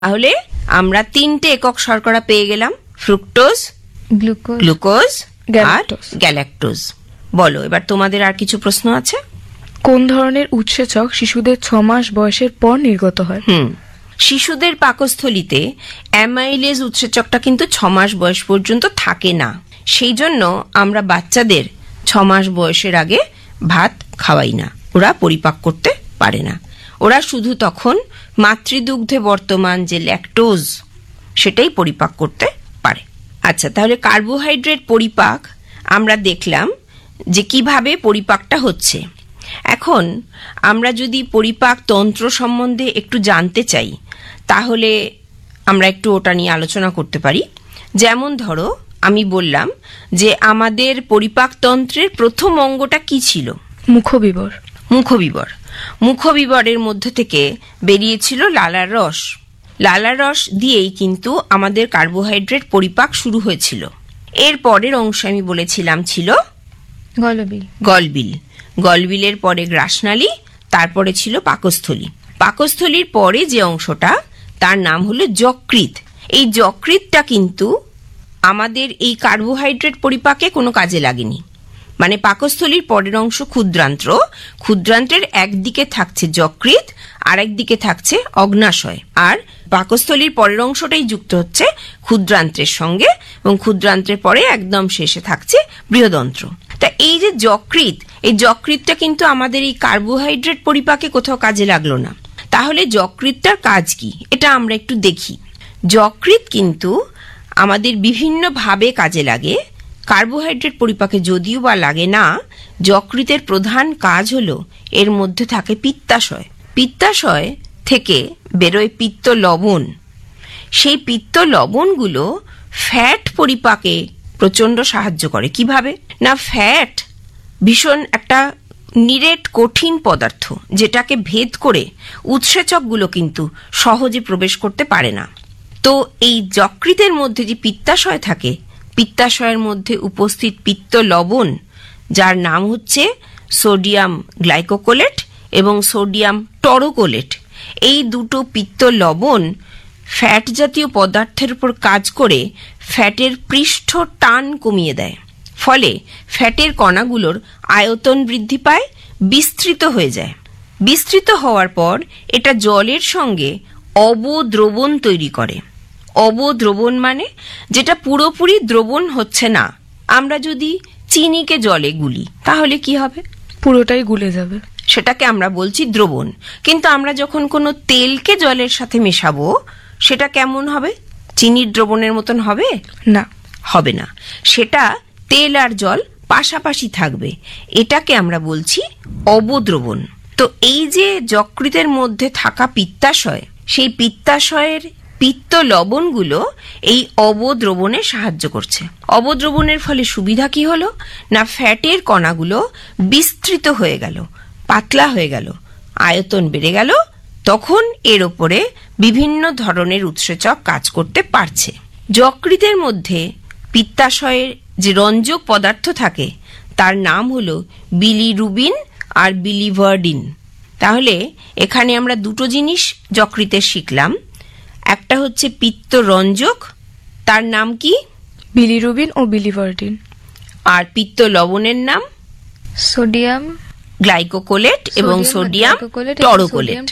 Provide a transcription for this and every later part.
তাহলে আমরা 3টে একক শর্করা পেয়ে গেলাম, ফ্রুক্টোজ, গ্লুকোজ আর গ্যালাক্টোজ। বলো এবার তোমাদের আর কিছু প্রশ্ন আছে? কোন ধরনের উৎসেচক শিশুদের 6 মাস বয়সের পর নির্গত হয়? শিশুদের পাকস্থলিতে অ্যামাইলেজ উৎসেচকটা কিন্তু 6 মাস বয়স পর্যন্ত থাকে না। সেই জন্য আমরা বাচ্চাদের 6 মাস বয়সের আগে ভাত খাওয়াই না, ওরা পরিপাক করতে পারে না। ওরা শুধু তখন মাতৃদুগ্ধে বর্তমান যে ল্যাকটোজ সেটাই পরিপাক করতে পারে। আচ্ছা, তাহলে কার্বোহাইড্রেট পরিপাক আমরা দেখলাম যে কিভাবে পরিপাকটা হচ্ছে। এখন আমরা যদি পরিপাক তন্ত্র সম্বন্ধে একটু জানতে চাই তাহলে আমরা একটু ওটা নিয়ে আলোচনা করতে পারি। যেমন ধরো আমি বললাম যে আমাদের পরিপাক তন্ত্রের প্রথম অঙ্গটা কি ছিল? মুখবিবর। মুখবিবরের মধ্যে থেকে বেরিয়েছিল লালার রস। লালার রস দিয়েই কিন্তু আমাদের কার্বোহাইড্রেট পরিপাক শুরু হয়েছিল। এর পরের অংশ আমি বলেছিলাম ছিল গলবিল। গলবিলের পরে গ্রাসনালী, তারপরে ছিল পাকস্থলী। পাকস্থলীর পরে যে অংশটা তার নাম হলো যকৃৎ। এই যকৃৎটা কিন্তু আমাদের এই কার্বোহাইড্রেট পরিপাকে কোনো কাজে লাগেনি। মানে পাকস্থলীর পরের অংশ ক্ষুদ্রান্ত্র, ক্ষুদ্রান্ত্রের একদিকে থাকছে যকৃৎ আর একদিকে থাকছে অগ্নাশয়, আর পাকস্থলীর পরের অংশটাই যুক্ত হচ্ছে ক্ষুদ্রান্ত্রের সঙ্গে এবং ক্ষুদ্রান্ত্রের পরে একদম শেষে থাকছে বৃহদন্ত্র। তা এই যে যকৃৎ, এই যকৃৎটা কিন্তু আমাদের এই কার্বোহাইড্রেট পরিপাকে কোথাও কাজে লাগলো না। তাহলে যকৃৎটার কাজ কি এটা আমরা একটু দেখি। যকৃৎ কিন্তু আমাদের বিভিন্ন ভাবে কাজে লাগে। কার্বোহাইড্রেট পরিপাকে যদিও বা লাগে না, যকৃতের প্রধান কাজ হলো এর মধ্যে থাকে পিত্তাশয়। পিত্তাশয় থেকে বেরোয় পিত্ত লবণ। সেই পিত্ত লবণগুলো ফ্যাট পরিপাকে প্রচন্ড সাহায্য করে। কিভাবে না, ফ্যাট ভীষণ একটা নিরেট কঠিন পদার্থ, যেটাকে ভেদ করে উৎসেচকগুলো কিন্তু সহজে প্রবেশ করতে পারে না। তো এই যকৃতের মধ্যে যে পিত্তাশয় থাকে, পিত্তাশয়ের মধ্যে উপস্থিত পিত্ত লবণ, যার নাম হচ্ছে সোডিয়াম গ্লাইকোকোলেট এবং সোডিয়াম টরোকোলেট, এই দুটো পিত্ত লবণ ফ্যাট জাতীয় পদার্থের উপর কাজ করে ফ্যাটের পৃষ্ঠ টান কমিয়ে দেয়। ফলে ফ্যাটের কণাগুলোর আয়তন বৃদ্ধি পায়, বিস্তৃত হয়ে যায়। বিস্তৃত হওয়ার পর এটা জলের সঙ্গে অবদ্রবণ তৈরি করে। অবদ্রবণ মানে যেটা পুরোপুরি দ্রবণ হচ্ছে না। আমরা যদি চিনিকে জলে গুলি তাহলে কি হবে? পুরোটাই গুলে যাবে, সেটাকে আমরা বলছি দ্রবণ। কিন্তু আমরা যখন কোনো তেলকে জলের সাথে মেশাবো সেটা কেমন হবে? চিনির দ্রবণের মতন হবে না, হবে না। সেটা তেল আর জল পাশাপাশি থাকবে, এটাকে আমরা বলছি অবদ্রবণ। তো এই যে যকৃতের মধ্যে থাকা পিত্তাশয়, সেই পিত্তাশয়ের পিত্ত লবণগুলো এই অবদ্রবণে সাহায্য করছে। অবদ্রবণের ফলে সুবিধা কি হলো না, ফ্যাটের কণাগুলো বিস্তৃত হয়ে গেল, পাতলা হয়ে গেল, আয়তন বেড়ে গেল। তখন এর ওপরে বিভিন্ন ধরনের উৎসেচক কাজ করতে পারছে। যকৃতের মধ্যে পিত্তাশয়ের যে রঞ্জক পদার্থ থাকে তার নাম হলো বিলিরুবিন আর বিলিভার্ডিন। তাহলে এখানে আমরা দুটো জিনিস যকৃতের শিখলাম। একটা হচ্ছে পিত্ত রঞ্জক, তার নাম কি? বিলিরুবিন ও বিলিভার্ডিন। আর পিত্ত লবণের নাম সোডিয়াম গ্লাইকোকোলেট এবং সোডিয়াম টরোকোলেট।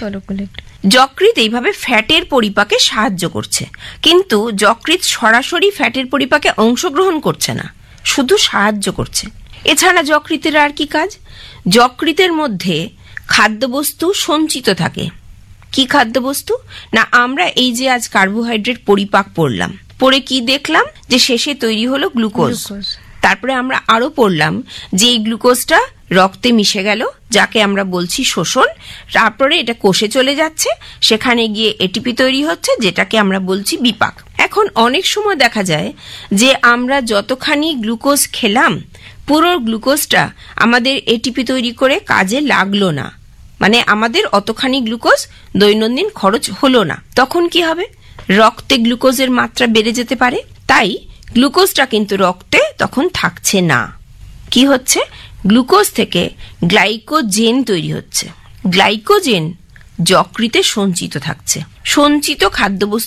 যকৃৎ এইভাবে ফ্যাটের পরিপাকে সাহায্য করছে, কিন্তু যকৃৎ সরাসরি ফ্যাটের পরিপাকে অংশগ্রহণ করছে না, শুধু সাহায্য করছে। এছাড়া যকৃতের আর কি কাজ? যকৃতের মধ্যে খাদ্যবস্তু সঞ্চিত থাকে। কি খাদ্যবস্তু না, আমরা এই যে আজ কার্বোহাইড্রেট পরিপাক পড়লাম, পরে কি দেখলাম যে শেষে তৈরি হলো গ্লুকোজ। তারপরে আমরা আরো পড়লাম যে এই গ্লুকোজটা রক্তে মিশে গেল, যাকে আমরা বলছি শোষণ। তারপরে এটা কোষে চলে যাচ্ছে, সেখানে গিয়ে এটিপি তৈরি হচ্ছে, যেটাকে আমরা বলছি বিপাক। এখন অনেক সময় দেখা যায় যে আমরা যতখানি গ্লুকোজ খেলাম, পুরো গ্লুকোজটা আমাদের এটিপি তৈরি করে কাজে লাগলো না, মানে আমাদের অতখানি গ্লুকোজ দৈনন্দিন খরচ হলো না। তখন কি হবে? রক্তে গ্লুকোজের মাত্রা বেড়ে যেতে পারে। তাই গ্লুকোজটা কিন্তু রক্তে তখন থাকছে না। কি হচ্ছে? গ্লুকোজ থেকে গ্লাইকোজেন তৈরি হচ্ছে। গ্লাইকোজেন যকৃতে সঞ্চিত থাকছে। সঞ্চিত খাদ্যবস্তু